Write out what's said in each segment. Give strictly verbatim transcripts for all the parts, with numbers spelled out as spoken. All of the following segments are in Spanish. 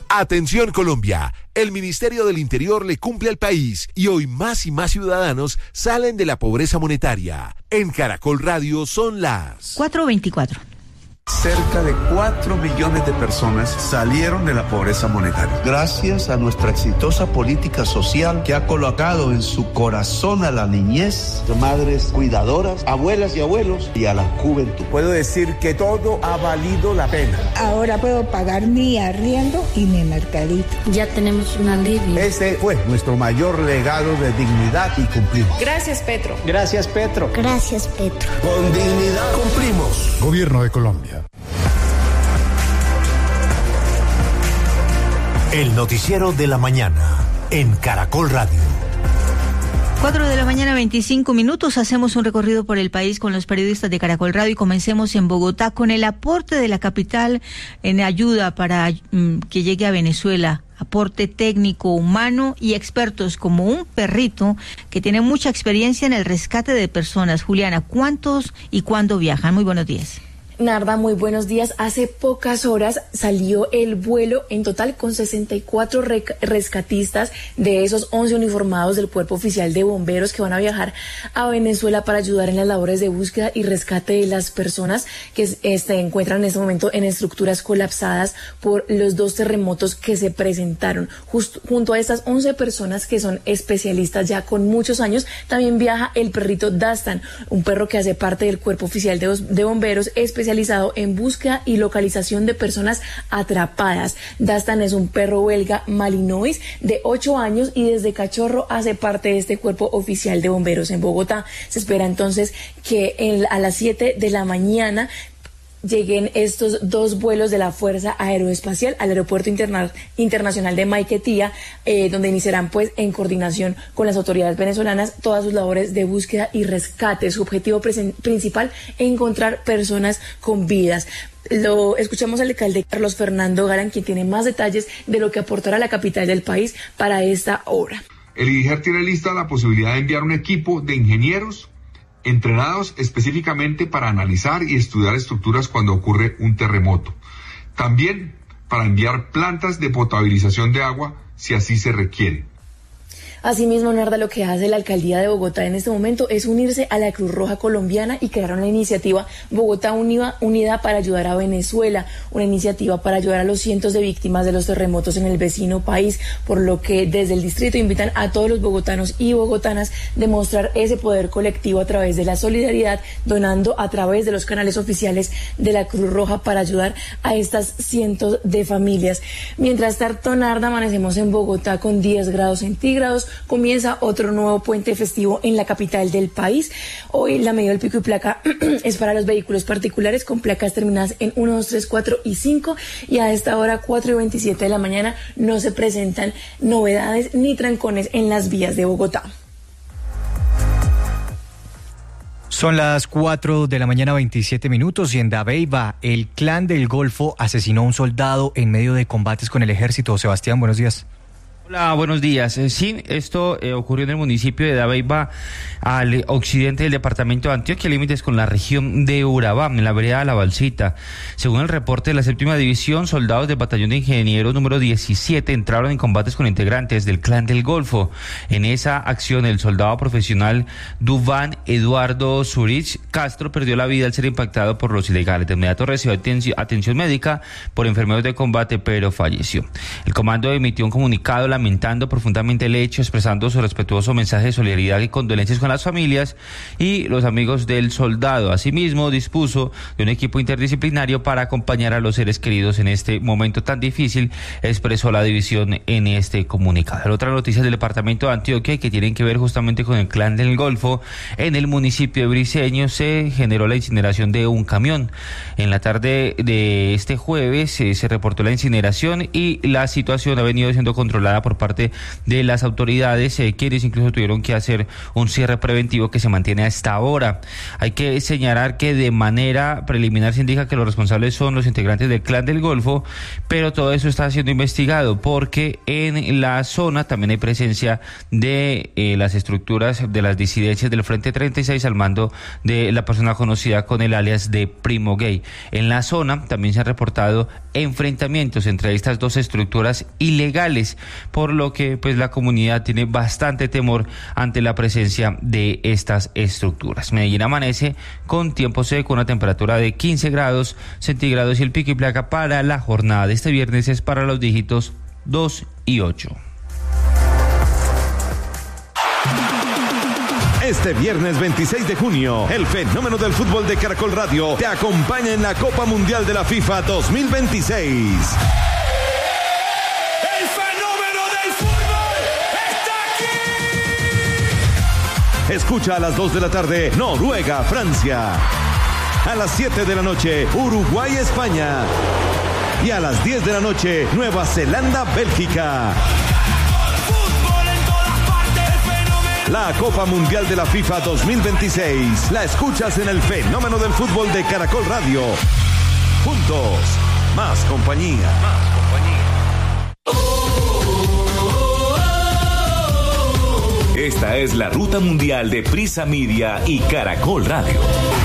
Atención Colombia, el Ministerio del Interior le cumple al país y hoy más y más ciudadanos salen de la pobreza monetaria. En Caracol Radio son las cuatro veinticuatro. Cerca de cuatro millones de personas salieron de la pobreza monetaria. Gracias a nuestra exitosa política social que ha colocado en su corazón a la niñez, madres cuidadoras, abuelas y abuelos y a la juventud. Puedo decir que todo ha valido la pena. Ahora puedo pagar mi arriendo y mi mercadito. Ya tenemos un alivio. Ese fue nuestro mayor legado de dignidad y cumplimos. Gracias, Petro. Gracias, Petro. Gracias, Petro. Con dignidad cumplimos. Gobierno de Colombia. El noticiero de la mañana en Caracol Radio. Cuatro de la mañana, veinticinco minutos. Hacemos un recorrido por el país con los periodistas de Caracol Radio y comencemos en Bogotá con el aporte de la capital en ayuda para mm, que llegue a Venezuela. Aporte técnico, humano y expertos como un perrito que tiene mucha experiencia en el rescate de personas. Juliana, ¿cuántos y cuándo viajan? Muy buenos días. Narda, muy buenos días. Hace pocas horas salió el vuelo en total con sesenta y cuatro rec- rescatistas de esos once uniformados del Cuerpo Oficial de Bomberos que van a viajar a Venezuela para ayudar en las labores de búsqueda y rescate de las personas que se este, encuentran en este momento en estructuras colapsadas por los dos terremotos que se presentaron. Just, junto a estas once personas que son especialistas ya con muchos años, también viaja el perrito Dastan, un perro que hace parte del Cuerpo Oficial de, de Bomberos, especialista especializado en búsqueda y localización de personas atrapadas. Dastan es un perro belga malinois de ocho años y desde cachorro hace parte de este Cuerpo Oficial de Bomberos en Bogotá. Se espera entonces que en, a las siete de la mañana lleguen estos dos vuelos de la Fuerza Aeroespacial al Aeropuerto Interna- Internacional de Maiquetía, eh, donde iniciarán pues en coordinación con las autoridades venezolanas todas sus labores de búsqueda y rescate. Su objetivo presen- principal es encontrar personas con vidas. Lo escuchamos al alcalde Carlos Fernando Galán, quien tiene más detalles de lo que aportará la capital del país para esta obra. El I D I G E R tiene lista la posibilidad de enviar un equipo de ingenieros entrenados específicamente para analizar y estudiar estructuras cuando ocurre un terremoto. También para enviar plantas de potabilización de agua si así se requiere. Asimismo, Narda, lo que hace la Alcaldía de Bogotá en este momento es unirse a la Cruz Roja Colombiana y crearon la iniciativa Bogotá Unida, Unida para ayudar a Venezuela, una iniciativa para ayudar a los cientos de víctimas de los terremotos en el vecino país, por lo que desde el distrito invitan a todos los bogotanos y bogotanas a demostrar ese poder colectivo a través de la solidaridad, donando a través de los canales oficiales de la Cruz Roja para ayudar a estas cientos de familias. Mientras tanto, Narda, amanecemos en Bogotá con diez grados centígrados. Comienza otro nuevo puente festivo en la capital del país. Hoy la medida del pico y placa es para los vehículos particulares con placas terminadas en uno, dos, tres, cuatro y cinco, y a esta hora cuatro y veintisiete de la mañana no se presentan novedades ni trancones en las vías de Bogotá. Son las cuatro de la mañana, veintisiete minutos, y en Dabeiba el clan del Golfo asesinó a un soldado en medio de combates con el ejército. Sebastián, buenos días. Hola, buenos días. Eh, sí, esto eh, ocurrió en el municipio de Dabeiba, al occidente del departamento de Antioquia, límites con la región de Urabá, en la vereda de La Balsita. Según el reporte de la séptima división, soldados del batallón de ingenieros número diecisiete entraron en combates con integrantes del clan del Golfo. En esa acción, el soldado profesional Duván Eduardo Zurich Castro perdió la vida al ser impactado por los ilegales. De inmediato recibió atención, atención médica por enfermeros de combate, pero falleció. El comando emitió un comunicado lamentando profundamente el hecho, expresando su respetuoso mensaje de solidaridad y condolencias con las familias y los amigos del soldado. Asimismo, dispuso de un equipo interdisciplinario para acompañar a los seres queridos en este momento tan difícil, expresó la división en este comunicado. Otras noticias del departamento de Antioquia que tienen que ver justamente con el clan del Golfo. En el municipio de Briceño se generó la incineración de un camión. En la tarde de este jueves eh, se reportó la incineración y la situación ha venido siendo controlada por por parte de las autoridades, eh, quienes incluso tuvieron que hacer un cierre preventivo que se mantiene hasta ahora. Hay que señalar que de manera preliminar se indica que los responsables son los integrantes del Clan del Golfo, pero todo eso está siendo investigado porque en la zona también hay presencia de eh, las estructuras de las disidencias del Frente treinta y seis al mando de la persona conocida con el alias de Primo Gay. En la zona también se han reportado enfrentamientos entre estas dos estructuras ilegales, por lo que pues la comunidad tiene bastante temor ante la presencia de estas estructuras. Medellín amanece con tiempo seco, una temperatura de quince grados centígrados y el pico y placa para la jornada de este viernes es para los dígitos dos y ocho. Este viernes veintiséis de junio, el fenómeno del fútbol de Caracol Radio te acompaña en la Copa Mundial de la FIFA dos mil veintiséis. ¡El fenómeno del fútbol está aquí! Escucha a las dos de la tarde, Noruega, Francia. A las siete de la noche, Uruguay, España. Y a las diez de la noche, Nueva Zelanda, Bélgica. La Copa Mundial de la FIFA dos mil veintiséis la escuchas en el fenómeno del fútbol de Caracol Radio. Juntos, más compañía. Más compañía. Esta es la ruta mundial de Prisa Media y Caracol Radio.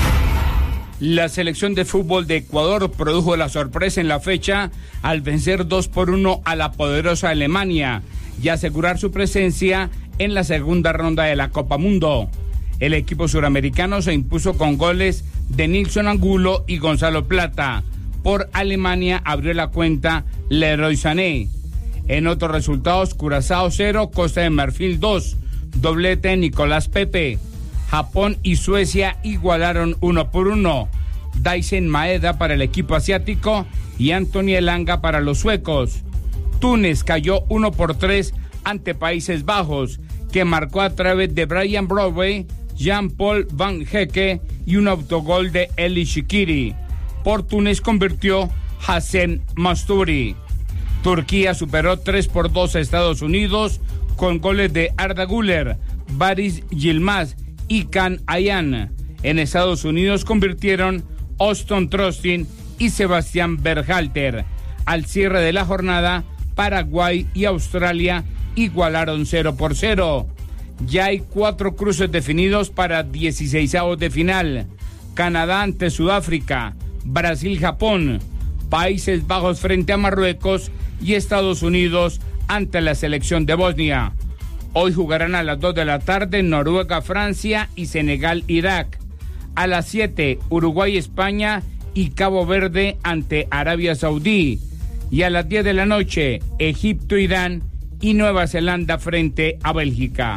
La selección de fútbol de Ecuador produjo la sorpresa en la fecha al vencer dos por uno a la poderosa Alemania y asegurar su presencia en la segunda ronda de la Copa Mundo. El equipo suramericano se impuso con goles de Nilson Angulo y Gonzalo Plata. Por Alemania abrió la cuenta Leroy Sané. En otros resultados, Curazao cero, Costa de Marfil dos, doblete de Nicolás Pepe. Japón y Suecia igualaron uno por uno. Daisen Maeda para el equipo asiático y Anthony Elanga para los suecos. Túnez cayó uno por tres ante Países Bajos, que marcó a través de Brian Broadway, Jean-Paul Van Hecke y un autogol de Eli Shikiri. Por Túnez convirtió Hassen Masturi. Turquía superó tres por dos a Estados Unidos con goles de Arda Güler, Baris Yilmaz y Can Ayhan. En Estados Unidos convirtieron Austin Trostin y Sebastián Berhalter. Al cierre de la jornada, Paraguay y Australia igualaron cero por cero. Ya hay cuatro cruces definidos para dieciseisavos de final. Canadá ante Sudáfrica, Brasil-Japón, Países Bajos frente a Marruecos y Estados Unidos ante la selección de Bosnia. Hoy jugarán a las dos de la tarde Noruega-Francia y Senegal-Irak. A las siete, Uruguay-España y Cabo Verde ante Arabia Saudí. Y a las diez de la noche, Egipto-Irán y Nueva Zelanda frente a Bélgica.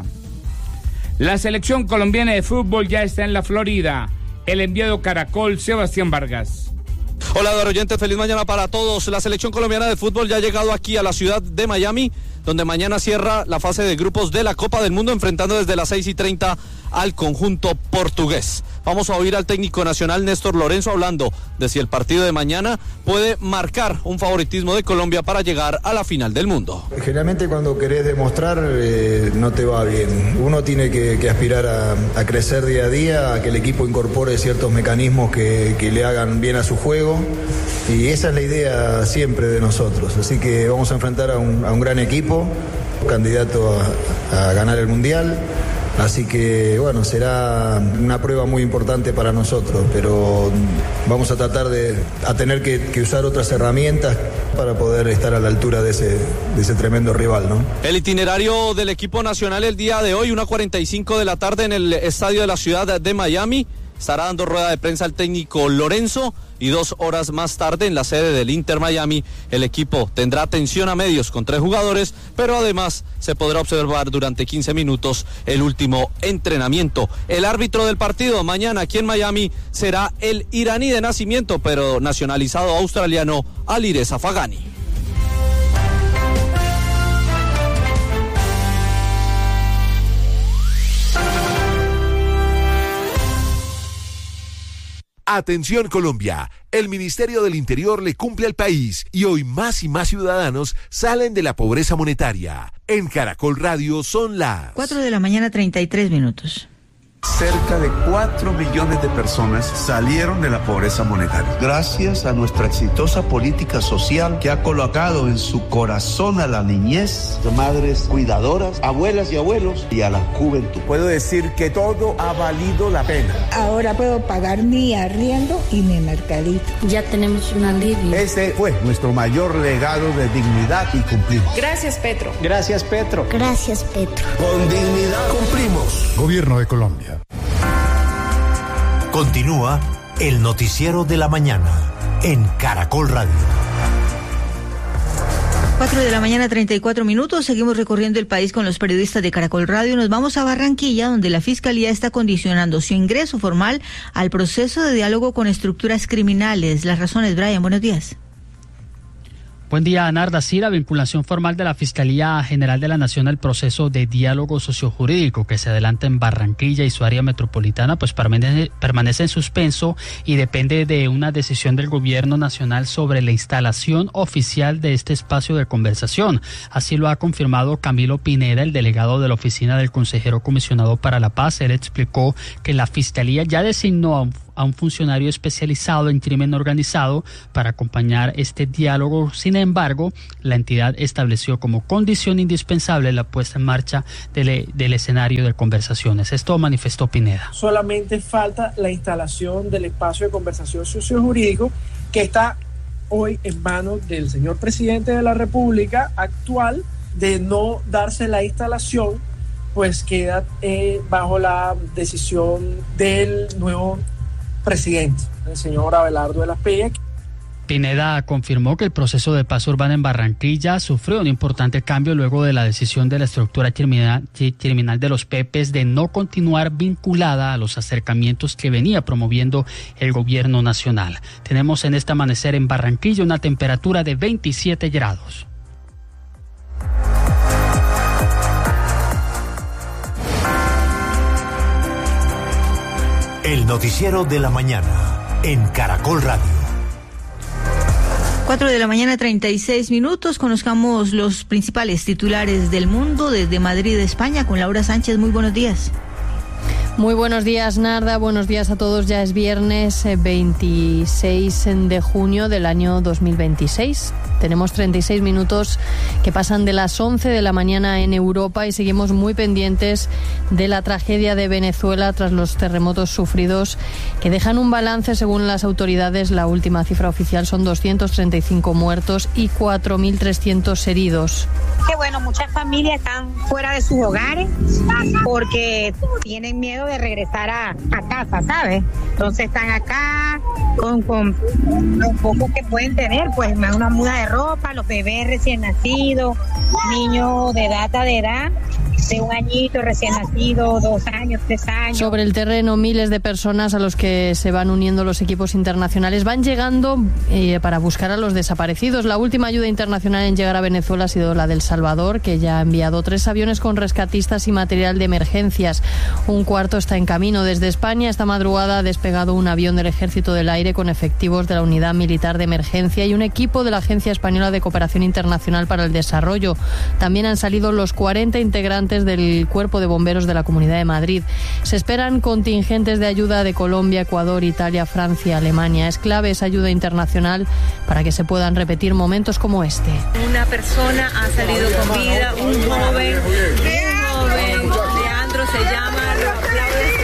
La selección colombiana de fútbol ya está en la Florida. El enviado Caracol, Sebastián Vargas. Hola, Eduardo Oyentes, feliz mañana para todos. La selección colombiana de fútbol ya ha llegado aquí a la ciudad de Miami, donde mañana cierra la fase de grupos de la Copa del Mundo, enfrentando desde las seis y treinta al conjunto portugués. Vamos a oír al técnico nacional Néstor Lorenzo hablando de si el partido de mañana puede marcar un favoritismo de Colombia para llegar a la final del mundo. Generalmente cuando querés demostrar eh, no te va bien. Uno tiene que, que aspirar a, a crecer día a día, a que el equipo incorpore ciertos mecanismos que, que le hagan bien a su juego, y esa es la idea siempre de nosotros. Así que vamos a enfrentar a un, a un gran equipo, candidato a, a ganar el Mundial. Así que, bueno, será una prueba muy importante para nosotros, pero vamos a tratar de a tener que, que usar otras herramientas para poder estar a la altura de ese, de ese tremendo rival, ¿no? El itinerario del equipo nacional el día de hoy, una cuarenta y cinco de la tarde en el estadio de la ciudad de Miami. Estará dando rueda de prensa el técnico Lorenzo, y dos horas más tarde en la sede del Inter Miami el equipo tendrá atención a medios con tres jugadores, pero además se podrá observar durante quince minutos el último entrenamiento. El árbitro del partido mañana aquí en Miami será el iraní de nacimiento, pero nacionalizado australiano, Alireza Fagani. Atención Colombia, el Ministerio del Interior le cumple al país y hoy más y más ciudadanos salen de la pobreza monetaria. En Caracol Radio son las cuatro de la mañana, treinta y tres minutos. Cerca de cuatro millones de personas salieron de la pobreza monetaria. Gracias a nuestra exitosa política social que ha colocado en su corazón a la niñez, madres cuidadoras, abuelas y abuelos y a la juventud. Puedo decir que todo ha valido la pena. Ahora puedo pagar mi arriendo y mi mercadito. Ya tenemos un alivio. Ese fue nuestro mayor legado de dignidad y cumplimos. Gracias, Petro. Gracias, Petro. Gracias, Petro. Con dignidad cumplimos. Gobierno de Colombia. Continúa el noticiero de la mañana en Caracol Radio. cuatro de la mañana, treinta y cuatro minutos. Seguimos recorriendo el país con los periodistas de Caracol Radio. Nos vamos a Barranquilla, donde la Fiscalía está condicionando su ingreso formal al proceso de diálogo con estructuras criminales. Las razones, Brian, buenos días. Buen día, Narda. Sí, la vinculación formal de la Fiscalía General de la Nación al proceso de diálogo sociojurídico que se adelanta en Barranquilla y su área metropolitana, pues permanece, permanece en suspenso y depende de una decisión del Gobierno Nacional sobre la instalación oficial de este espacio de conversación. Así lo ha confirmado Camilo Pineda, el delegado de la Oficina del Consejero Comisionado para la Paz. Él explicó que la Fiscalía ya designó a un a un funcionario especializado en crimen organizado para acompañar este diálogo. Sin embargo, la entidad estableció como condición indispensable la puesta en marcha del, del escenario de conversaciones. Esto manifestó Pineda. Solamente falta la instalación del espacio de conversación sociojurídico que está hoy en manos del señor presidente de la República actual. De no darse la instalación, pues queda eh, bajo la decisión del nuevo presidente, el señor Abelardo de la Peña. Pineda confirmó que el proceso de paz urbana en Barranquilla sufrió un importante cambio luego de la decisión de la estructura criminal, criminal de los Pepes de no continuar vinculada a los acercamientos que venía promoviendo el gobierno nacional. Tenemos en este amanecer en Barranquilla una temperatura de veintisiete grados. El noticiero de la mañana en Caracol Radio. cuatro de la mañana, treinta y seis minutos. Conozcamos los principales titulares del mundo desde Madrid, España, con Laura Sánchez. Muy buenos días. Muy buenos días, Narda. Buenos días a todos. Ya es viernes veintiséis de junio del año dos mil veintiséis. Tenemos treinta y seis minutos que pasan de las once de la mañana en Europa y seguimos muy pendientes de la tragedia de Venezuela tras los terremotos sufridos que dejan un balance, según las autoridades. La última cifra oficial son doscientos treinta y cinco muertos y cuatro mil trescientos heridos. Que bueno, muchas familias están fuera de sus hogares porque tienen miedo de regresar a, a casa, ¿sabes? Entonces están acá con, con lo poco que pueden tener, pues una muda de ropa, los bebés recién nacidos, niños de data de edad, de un añito recién nacido, dos años, tres años. Sobre el terreno, miles de personas a los que se van uniendo los equipos internacionales van llegando eh, para buscar a los desaparecidos. La última ayuda internacional en llegar a Venezuela ha sido la de El Salvador, que ya ha enviado tres aviones con rescatistas y material de emergencias. Un cuarto está en camino. Desde España, esta madrugada ha despegado un avión del Ejército del Aire con efectivos de la Unidad Militar de Emergencia y un equipo de la Agencia Española de Cooperación Internacional para el Desarrollo. También han salido los cuarenta integrantes del Cuerpo de Bomberos de la Comunidad de Madrid. Se esperan contingentes de ayuda de Colombia, Ecuador, Italia, Francia, Alemania. Es clave esa ayuda internacional para que se puedan repetir momentos como este. Una persona ha salido con vida, un joven, un joven, Leandro se llama, lo aplaude.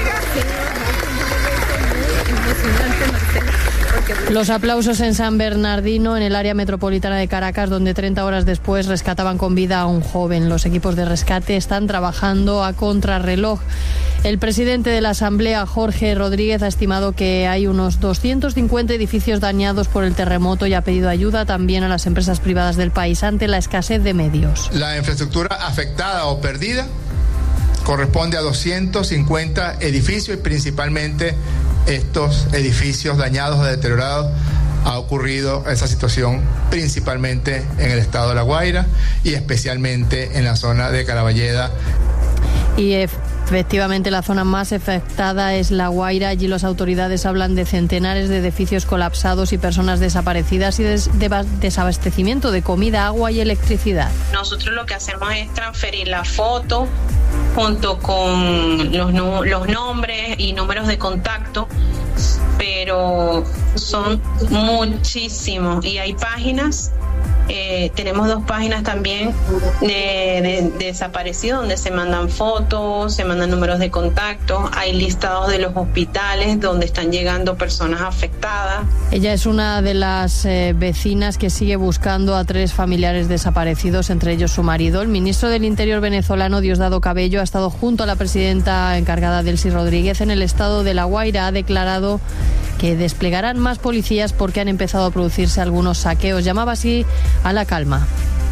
Los aplausos en San Bernardino, en el área metropolitana de Caracas, donde treinta horas después rescataban con vida a un joven. Los equipos de rescate están trabajando a contrarreloj. El presidente de la Asamblea, Jorge Rodríguez, ha estimado que hay unos doscientos cincuenta edificios dañados por el terremoto y ha pedido ayuda también a las empresas privadas del país ante la escasez de medios. La infraestructura afectada o perdida corresponde a doscientos cincuenta edificios y principalmente estos edificios dañados o deteriorados. Ha ocurrido esa situación principalmente en el estado de La Guaira y especialmente en la zona de Caraballeda. Y eh, Efectivamente, la zona más afectada es La Guaira. Allí las autoridades hablan de centenares de edificios colapsados y personas desaparecidas y des- de desabastecimiento de comida, agua y electricidad. Nosotros lo que hacemos es transferir la foto junto con los, no- los nombres y números de contacto, pero son muchísimos y hay páginas. Eh, tenemos dos páginas también de, de, de desaparecidos donde se mandan fotos, se mandan números de contacto, hay listados de los hospitales donde están llegando personas afectadas. Ella es una de las eh, vecinas que sigue buscando a tres familiares desaparecidos, entre ellos su marido. El ministro del Interior venezolano, Diosdado Cabello, ha estado junto a la presidenta encargada, Delcy Rodríguez, en el estado de La Guaira. Ha declarado que desplegarán más policías porque han empezado a producirse algunos saqueos. Llamaba así a la calma.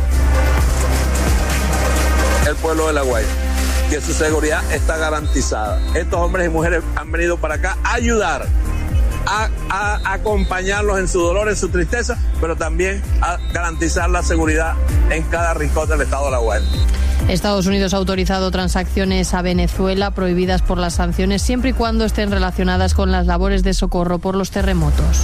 El pueblo de La Guaira, que su seguridad está garantizada. Estos hombres y mujeres han venido para acá a ayudar, a, a acompañarlos en su dolor, en su tristeza, pero también a garantizar la seguridad en cada rincón del estado de La Guaira. Estados Unidos ha autorizado transacciones a Venezuela prohibidas por las sanciones siempre y cuando estén relacionadas con las labores de socorro por los terremotos.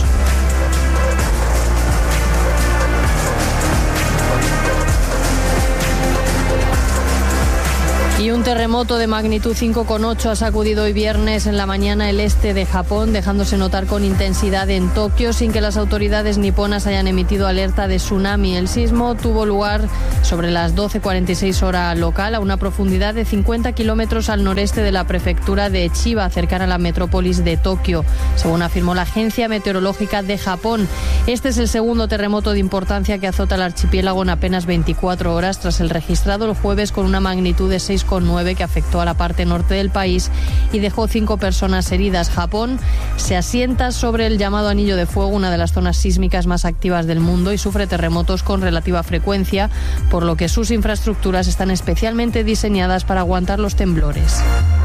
Y un terremoto de magnitud cinco coma ocho ha sacudido hoy viernes en la mañana el este de Japón, dejándose notar con intensidad en Tokio sin que las autoridades niponas hayan emitido alerta de tsunami. El sismo tuvo lugar sobre las doce cuarenta y seis hora local, a una profundidad de cincuenta kilómetros al noreste de la prefectura de Chiba, cercana a la metrópolis de Tokio, según afirmó la Agencia Meteorológica de Japón. Este es el segundo terremoto de importancia que azota el archipiélago en apenas veinticuatro horas, tras el registrado el jueves con una magnitud de seis coma nueve que afectó a la parte norte del país y dejó cinco personas heridas. Japón se asienta sobre el llamado Anillo de Fuego, una de las zonas sísmicas más activas del mundo, y sufre terremotos con relativa frecuencia, por lo que sus infraestructuras están especialmente diseñadas para aguantar los temblores.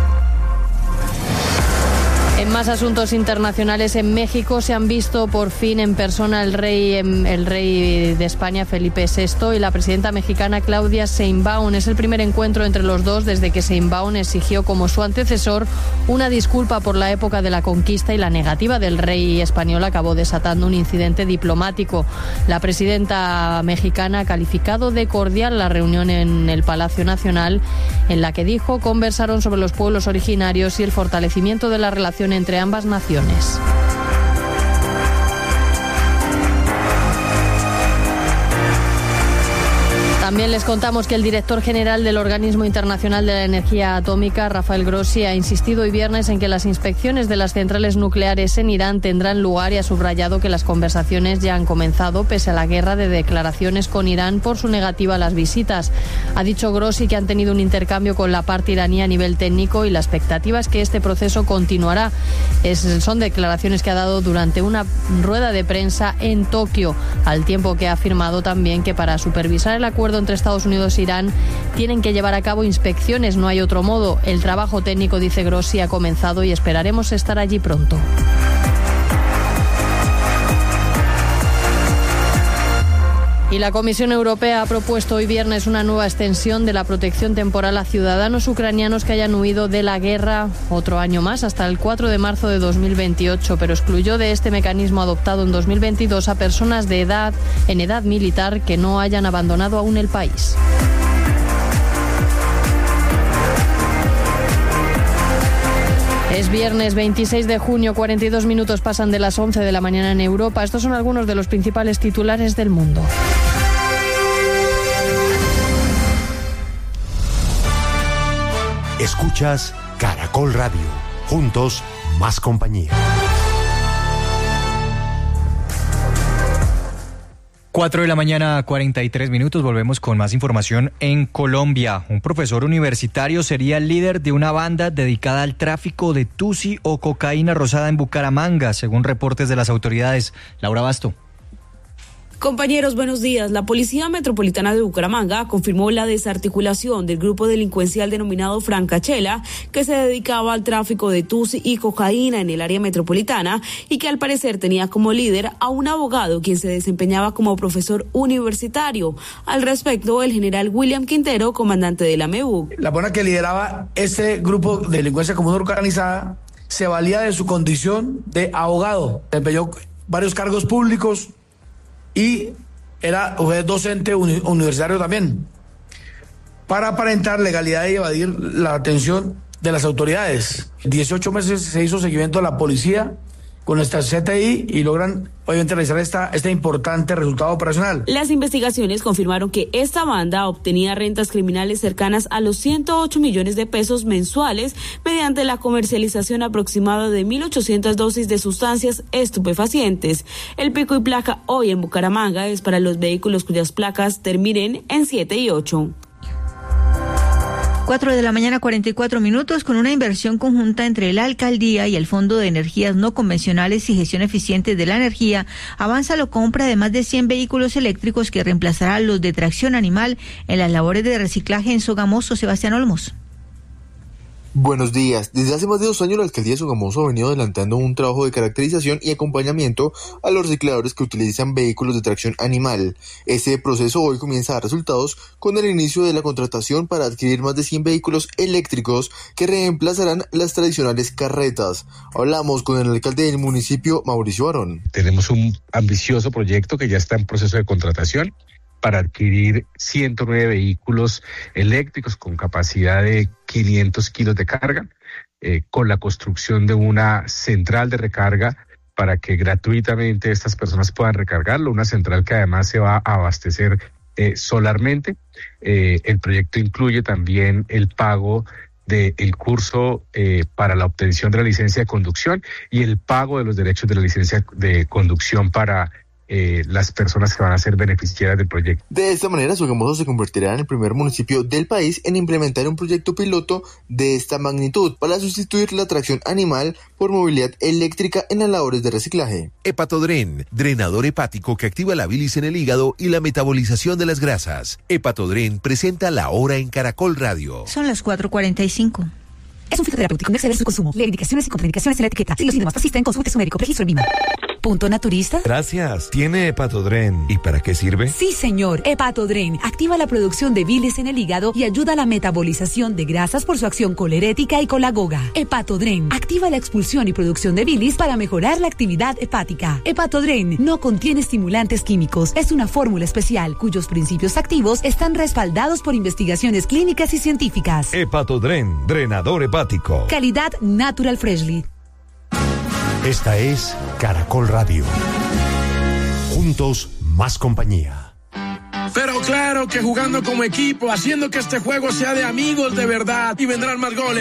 En más asuntos internacionales, en México se han visto por fin en persona el rey, el rey de España, Felipe sexto, y la presidenta mexicana, Claudia Sheinbaum. Es el primer encuentro entre los dos desde que Sheinbaum exigió, como su antecesor, una disculpa por la época de la conquista, y la negativa del rey español acabó desatando un incidente diplomático. La presidenta mexicana ha calificado de cordial la reunión en el Palacio Nacional, en la que dijo conversaron sobre los pueblos originarios y el fortalecimiento de la relación entre ambas naciones. También les contamos que el director general del Organismo Internacional de la Energía Atómica, Rafael Grossi, ha insistido hoy viernes en que las inspecciones de las centrales nucleares en Irán tendrán lugar y ha subrayado que las conversaciones ya han comenzado pese a la guerra de declaraciones con Irán por su negativa a las visitas. Ha dicho Grossi que han tenido un intercambio con la parte iraní a nivel técnico y la expectativa es que este proceso continuará. Es, son declaraciones que ha dado durante una rueda de prensa en Tokio, al tiempo que ha afirmado también que para supervisar el acuerdo entre Estados Unidos e Irán tienen que llevar a cabo inspecciones, no hay otro modo. El trabajo técnico, dice Grossi, ha comenzado y esperaremos estar allí pronto. Y la Comisión Europea ha propuesto hoy viernes una nueva extensión de la protección temporal a ciudadanos ucranianos que hayan huido de la guerra otro año más, hasta el cuatro de marzo de dos mil veintiocho, pero excluyó de este mecanismo adoptado en dos mil veintidós a personas de edad, en edad militar que no hayan abandonado aún el país. Es viernes veintiséis de junio, cuarenta y dos minutos pasan de las once de la mañana en Europa. Estos son algunos de los principales titulares del mundo. Escuchas Caracol Radio. Juntos, más compañía. cuatro de la mañana, cuarenta y tres minutos. Volvemos con más información en Colombia. Un profesor universitario sería el líder de una banda dedicada al tráfico de tusi o cocaína rosada en Bucaramanga, según reportes de las autoridades. Laura Basto. Compañeros, buenos días. La Policía Metropolitana de Bucaramanga confirmó la desarticulación del grupo delincuencial denominado Francachela, que se dedicaba al tráfico de tusi y cocaína en el área metropolitana y que al parecer tenía como líder a un abogado quien se desempeñaba como profesor universitario. Al respecto, el general William Quintero, comandante de la M E U. La persona que lideraba este grupo de delincuencia común organizada se valía de su condición de abogado, desempeñó varios cargos públicos y era docente uni- universitario también, para aparentar legalidad y evadir la atención de las autoridades. dieciocho meses se hizo seguimiento a la policía con nuestra C T I y logran obviamente realizar esta, este importante resultado operacional. Las investigaciones confirmaron que esta banda obtenía rentas criminales cercanas a los ciento ocho millones de pesos mensuales mediante la comercialización aproximada de mil ochocientas dosis de sustancias estupefacientes. El pico y placa hoy en Bucaramanga es para los vehículos cuyas placas terminen en siete y ocho. Cuatro de la mañana, cuarenta y cuatro minutos. Con una inversión conjunta entre la Alcaldía y el Fondo de Energías No Convencionales y Gestión Eficiente de la Energía, avanza la compra de más de cien vehículos eléctricos que reemplazarán los de tracción animal en las labores de reciclaje en Sogamoso. Sebastián Olmos. Buenos días. Desde hace más de dos años la Alcaldía de Sogamoso ha venido adelantando un trabajo de caracterización y acompañamiento a los recicladores que utilizan vehículos de tracción animal. Este proceso hoy comienza a dar resultados con el inicio de la contratación para adquirir más de cien vehículos eléctricos que reemplazarán las tradicionales carretas. Hablamos con el alcalde del municipio, Mauricio Barón. Tenemos un ambicioso proyecto que ya está en proceso de contratación para adquirir ciento nueve vehículos eléctricos con capacidad de quinientos kilos de carga, eh, con la construcción de una central de recarga para que gratuitamente estas personas puedan recargarlo, una central que además se va a abastecer eh, solarmente. Eh, el proyecto incluye también el pago del curso eh, para la obtención de la licencia de conducción y el pago de los derechos de la licencia de conducción para Eh, las personas que van a ser beneficiarias del proyecto. De esta manera, Sogamoso se convertirá en el primer municipio del país en implementar un proyecto piloto de esta magnitud para sustituir la tracción animal por movilidad eléctrica en las labores de reciclaje. Hepatodren, drenador hepático que activa la bilis en el hígado y la metabolización de las grasas. Hepatodren presenta La Hora en Caracol Radio. Son las cuatro cuarenta y cinco. Es un fitoterapéutico, no exceder su consumo. Lee indicaciones y contraindicaciones en la etiqueta. Si los síntomas persisten, consulte su médico. Registro en Vima. ¿Punto naturista? Gracias. ¿Tiene Hepatodren? ¿Y para qué sirve? Sí, señor. Hepatodren activa la producción de bilis en el hígado y ayuda a la metabolización de grasas por su acción colerética y colagoga. Hepatodren activa la expulsión y producción de bilis para mejorar la actividad hepática. Hepatodren no contiene estimulantes químicos. Es una fórmula especial cuyos principios activos están respaldados por investigaciones clínicas y científicas. Hepatodren, drenador hepático. Calidad Natural Freshly. Esta es Caracol Radio. Juntos, más compañía. Pero claro que jugando como equipo, haciendo que este juego sea de amigos de verdad y vendrán más goles.